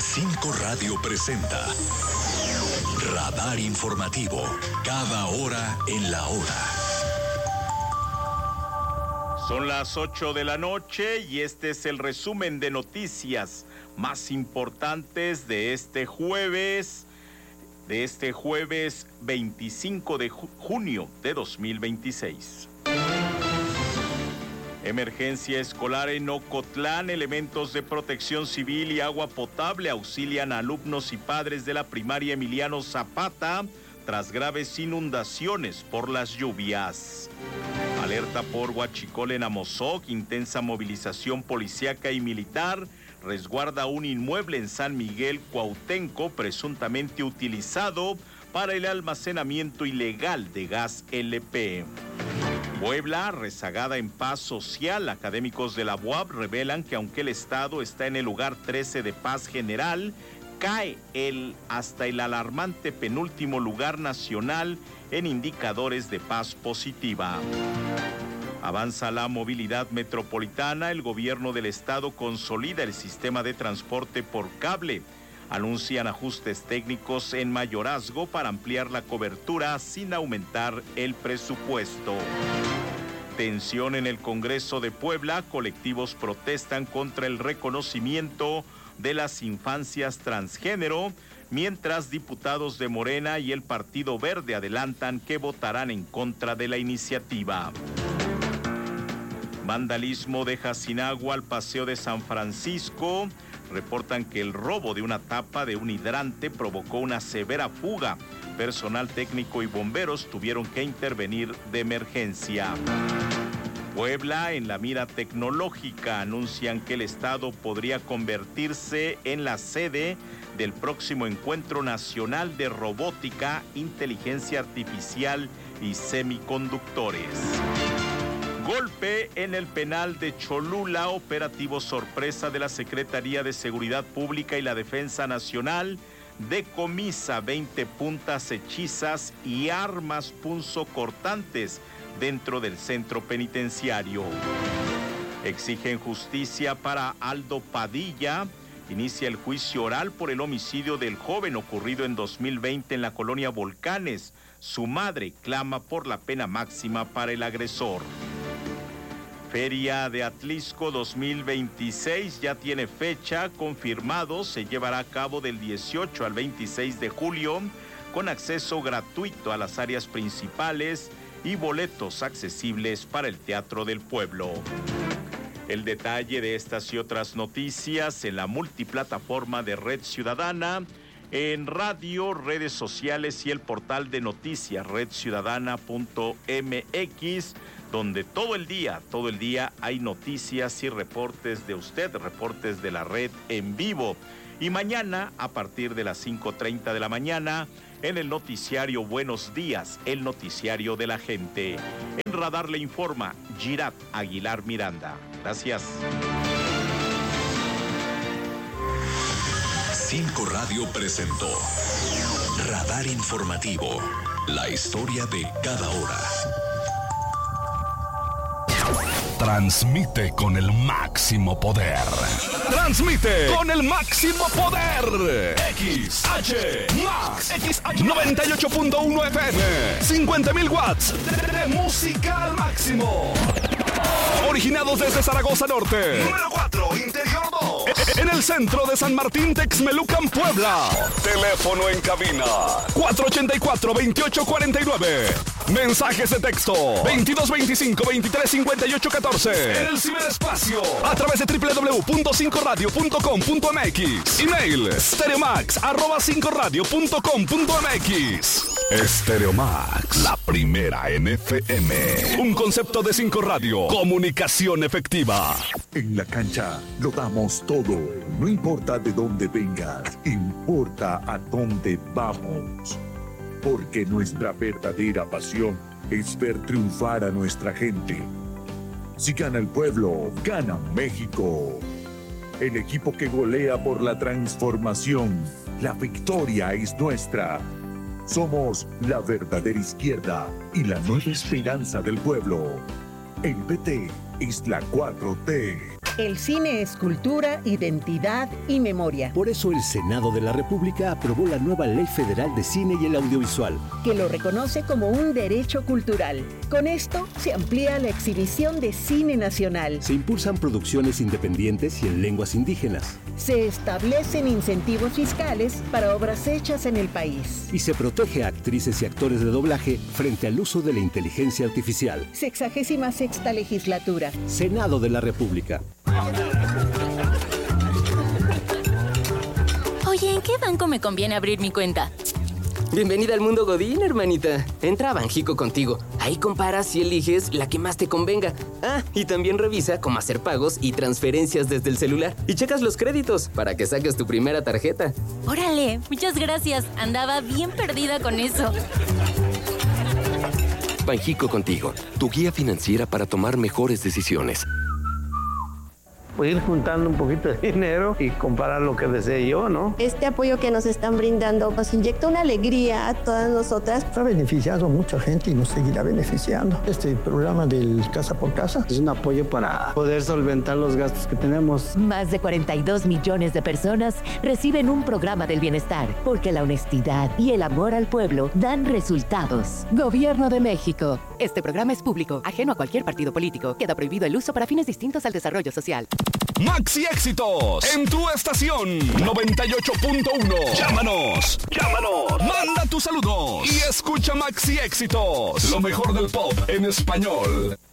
5 Radio presenta Radar Informativo, cada hora en la hora. Son las 8 de la noche y este es el resumen de noticias más importantes de este jueves 25 de junio de 2026. Emergencia escolar en Ocotlán. Elementos de Protección Civil y Agua Potable auxilian a alumnos y padres de la primaria Emiliano Zapata tras graves inundaciones por las lluvias. Alerta por huachicol en Amozoc. Intensa movilización policíaca y militar resguarda un inmueble en San Miguel Cuauhtémoc presuntamente utilizado para el almacenamiento ilegal de gas LP. Puebla, rezagada en paz social. Académicos de la UAP revelan que aunque el Estado está en el lugar 13 de paz general, cae hasta el alarmante penúltimo lugar nacional en indicadores de paz positiva. Avanza la movilidad metropolitana. El gobierno del Estado consolida el sistema de transporte por cable. Anuncian ajustes técnicos en Mayorazgo para ampliar la cobertura sin aumentar el presupuesto. Tensión en el Congreso de Puebla. Colectivos protestan contra el reconocimiento de las infancias transgénero, mientras diputados de Morena y el Partido Verde adelantan que votarán en contra de la iniciativa. Vandalismo deja sin agua al Paseo de San Francisco. Reportan que el robo de una tapa de un hidrante provocó una severa fuga. Personal técnico y bomberos tuvieron que intervenir de emergencia. Puebla en la mira tecnológica. Anuncian que el Estado podría convertirse en la sede del próximo Encuentro Nacional de Robótica, Inteligencia Artificial y Semiconductores. Golpe en el penal de Cholula. Operativo sorpresa de la Secretaría de Seguridad Pública y la Defensa Nacional decomisa 20 puntas hechizas y armas punzocortantes dentro del centro penitenciario. Exigen justicia para Aldo Padilla. Inicia el juicio oral por el homicidio del joven ocurrido en 2020 en la colonia Volcanes. Su madre clama por la pena máxima para el agresor. Feria de Atlisco 2026 ya tiene fecha confirmado. Se llevará a cabo del 18 al 26 de julio con acceso gratuito a las áreas principales y boletos accesibles para el Teatro del Pueblo. El detalle de estas y otras noticias en la multiplataforma de Red Ciudadana, en radio, redes sociales y el portal de noticias redciudadana.mx, donde todo el día hay noticias y reportes de usted, reportes de la red en vivo. Y mañana, a partir de las 5:30 de la mañana, en el noticiario Buenos Días, el noticiario de la gente. En Radar le informa Girat Aguilar Miranda. Gracias. 5 Radio presentó Radar Informativo, la historia de cada hora. Transmite con el máximo poder. Transmite con el máximo poder. XH Max. 98.1 FM. 50.000 watts de música al máximo. Originados desde Zaragoza Norte. Número 4, Interior 2. En el centro de San Martín, Texmelucan, Puebla. Teléfono en cabina 484-2849. Mensajes de texto 2225-235814. En el ciberespacio a través de www.5radio.com.mx. Email stereomax@5radio.com.mx. Stereomax, la primera en FM. Un concepto de 5 Radio. Comunicación efectiva. En la cancha lo damos todo. No importa de dónde vengas, importa a dónde vamos. Porque nuestra verdadera pasión es ver triunfar a nuestra gente. Si gana el pueblo, gana México. El equipo que golea por la transformación. La victoria es nuestra. Somos la verdadera izquierda y la nueva esperanza del pueblo. El PT es la 4T. El cine es cultura, identidad y memoria. Por eso el Senado de la República aprobó la nueva Ley Federal de Cine y el Audiovisual, que lo reconoce como un derecho cultural. Con esto se amplía la exhibición de cine nacional. Se impulsan producciones independientes y en lenguas indígenas. Se establecen incentivos fiscales para obras hechas en el país. Y se protege a actrices y actores de doblaje frente al uso de la inteligencia artificial. 66ª Legislatura. Senado de la República. Oye, ¿en qué banco me conviene abrir mi cuenta? Bienvenida al mundo Godín, hermanita. Entra a Banjico Contigo. Ahí comparas y eliges la que más te convenga. Ah, y también revisa cómo hacer pagos y transferencias desde el celular. Y checas los créditos para que saques tu primera tarjeta. Órale, muchas gracias. Andaba bien perdida con eso. Banjico Contigo, tu guía financiera para tomar mejores decisiones. Pues ir juntando un poquito de dinero y comprar lo que desee yo, ¿no? Este apoyo que nos están brindando nos inyecta una alegría a todas nosotras. Ha beneficiado a mucha gente y nos seguirá beneficiando. Este programa del Casa por Casa es un apoyo para poder solventar los gastos que tenemos. Más de 42 millones de personas reciben un programa del bienestar, porque la honestidad y el amor al pueblo dan resultados. Gobierno de México. Este programa es público, ajeno a cualquier partido político. Queda prohibido el uso para fines distintos al desarrollo social. Maxi Éxitos en tu estación 98.1. Llámanos. Manda tus saludos y escucha Maxi Éxitos, lo mejor del pop en español.